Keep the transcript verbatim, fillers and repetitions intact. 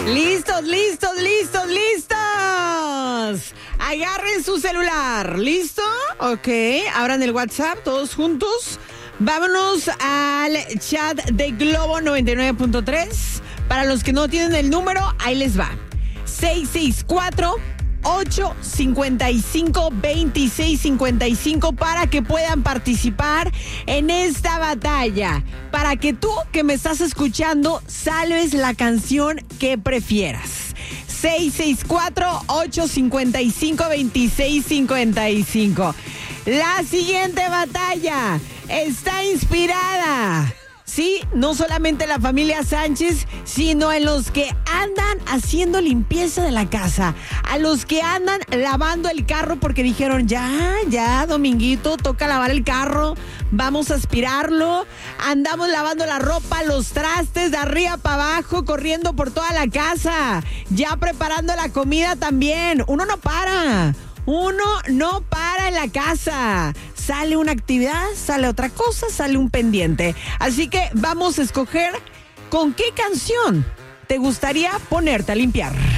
Listos, listos, listos, listos. Agarren su celular. ¿Listo? Ok, abran el WhatsApp todos juntos. Vámonos al chat de Globo noventa y nueve punto tres. Para los que no tienen el número, ahí les va. seis seis cuatro, ocho cinco cinco, dos seis cinco cinco para que puedan participar en esta batalla. Para que tú que me estás escuchando salves la canción que prefieras. seis seis cuatro, ocho cinco cinco, dos seis cinco cinco. La siguiente batalla está inspirada, sí, no solamente en la familia Sánchez, sino en los que andan haciendo limpieza de la casa, a los que andan lavando el carro porque dijeron, ya, ya, Dominguito, toca lavar el carro, vamos a aspirarlo, andamos lavando la ropa, los trastes de arriba para abajo, corriendo por toda la casa, ya preparando la comida también. Uno no para. Uno no para en la casa. Sale una actividad, sale otra cosa, sale un pendiente. Así que vamos a escoger con qué canción te gustaría ponerte a limpiar.